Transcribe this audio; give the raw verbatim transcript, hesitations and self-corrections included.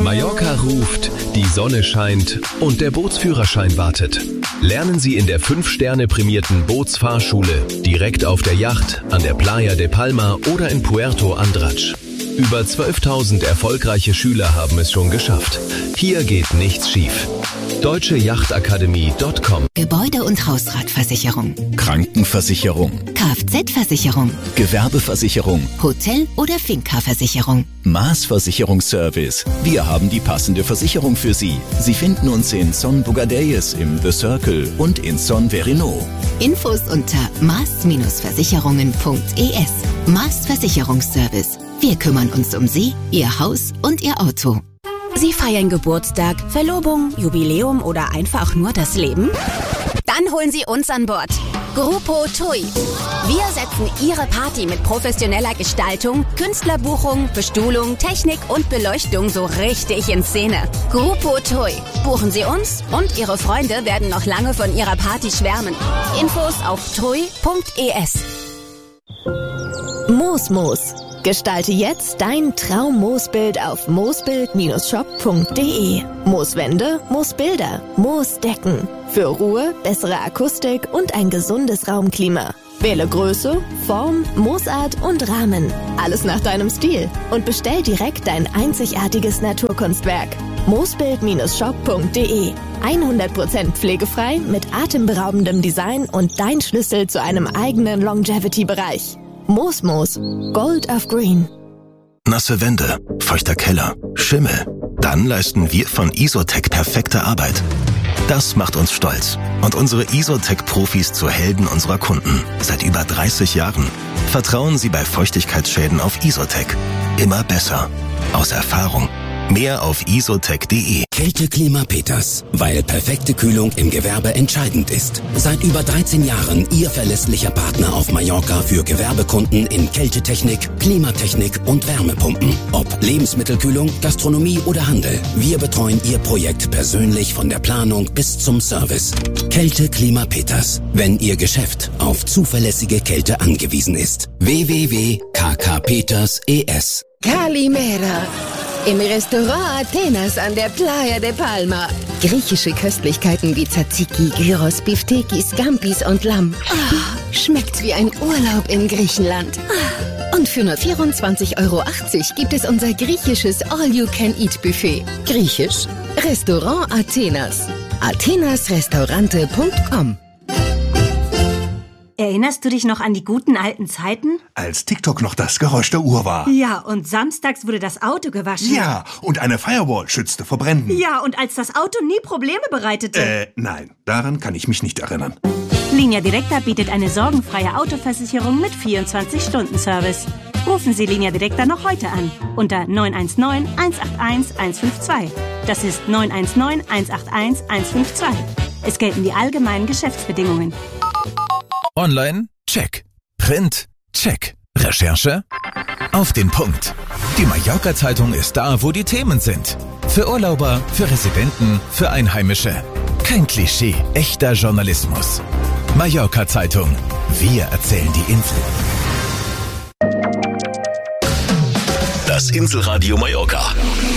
Mallorca ruft, die Sonne scheint und der Bootsführerschein wartet. Lernen Sie in der fünf Sterne prämierten Bootsfahrschule, direkt auf der Yacht, an der Playa de Palma oder in Puerto Andratx. Über zwölftausend erfolgreiche Schüler haben es schon geschafft. Hier geht nichts schief. deutsche Yachtakademie Punkt com. Gebäude- und Hausratversicherung, Krankenversicherung, Kfz-Versicherung, Gewerbeversicherung, Hotel- oder Finca-Versicherung. Maas Versicherungsservice. Wir haben die passende Versicherung für Sie. Sie finden uns in Son Bogadelles im The Circle und in Son Verino. Infos unter maas Versicherungen punkt e s. Maas Versicherungsservice. Wir kümmern uns um Sie, Ihr Haus und Ihr Auto. Sie feiern Geburtstag, Verlobung, Jubiläum oder einfach nur das Leben? Dann holen Sie uns an Bord. Grupo Tui. Wir setzen Ihre Party mit professioneller Gestaltung, Künstlerbuchung, Bestuhlung, Technik und Beleuchtung so richtig in Szene. Grupo Tui. Buchen Sie uns und Ihre Freunde werden noch lange von Ihrer Party schwärmen. Infos auf tui punkt e s. Moosmoos. Gestalte jetzt dein Traum-Moosbild auf moosbild Bindestrich shop punkt de. Mooswände, Moosbilder, Moosdecken. Für Ruhe, bessere Akustik und ein gesundes Raumklima. Wähle Größe, Form, Moosart und Rahmen. Alles nach deinem Stil. Und bestell direkt dein einzigartiges Naturkunstwerk. moosbild Bindestrich shop punkt de. hundert Prozent pflegefrei mit atemberaubendem Design und dein Schlüssel zu einem eigenen Longevity-Bereich. Moosmoos, Gold of Green. Nasse Wände, feuchter Keller, Schimmel. Dann leisten wir von Isotec perfekte Arbeit. Das macht uns stolz und unsere Isotec-Profis zu Helden unserer Kunden. Seit über dreißig Jahren. Vertrauen Sie bei Feuchtigkeitsschäden auf Isotec. Immer besser. Aus Erfahrung. Mehr auf isotec punkt de. Kälteklima Peters, weil perfekte Kühlung im Gewerbe entscheidend ist. Seit über dreizehn Jahren Ihr verlässlicher Partner auf Mallorca für Gewerbekunden in Kältetechnik, Klimatechnik und Wärmepumpen. Ob Lebensmittelkühlung, Gastronomie oder Handel. Wir betreuen Ihr Projekt persönlich von der Planung bis zum Service. Kälteklima Peters, wenn Ihr Geschäft auf zuverlässige Kälte angewiesen ist. w w w punkt k k peters punkt e s. Kalimera. Im Restaurant Athenas an der Playa de Palma. Griechische Köstlichkeiten wie Tzatziki, Gyros, Biftekis, Gampis und Lamm. Oh, schmeckt wie ein Urlaub in Griechenland. Und für nur vierundzwanzig Euro achtzig gibt es unser griechisches All-You-Can-Eat-Buffet. Griechisch? Restaurant Athenas. athenasrestaurante punkt com. Erinnerst du dich noch an die guten alten Zeiten? Als TikTok noch das Geräusch der Uhr war. Ja, und samstags wurde das Auto gewaschen. Ja, und eine Firewall schützte vor Bränden. Ja, und als das Auto nie Probleme bereitete. Äh, nein, daran kann ich mich nicht erinnern. Linea Directa bietet eine sorgenfreie Autoversicherung mit vierundzwanzig Stunden Service. Rufen Sie Linea Directa noch heute an unter neun eins neun, eins acht eins, eins fünf zwei. Das ist neun eins neun, eins acht eins, eins fünf zwei. Es gelten die allgemeinen Geschäftsbedingungen. Online? Check. Print? Check. Recherche? Auf den Punkt. Die Mallorca-Zeitung ist da, wo die Themen sind. Für Urlauber, für Residenten, für Einheimische. Kein Klischee, echter Journalismus. Mallorca-Zeitung. Wir erzählen die Insel. Das Inselradio Mallorca.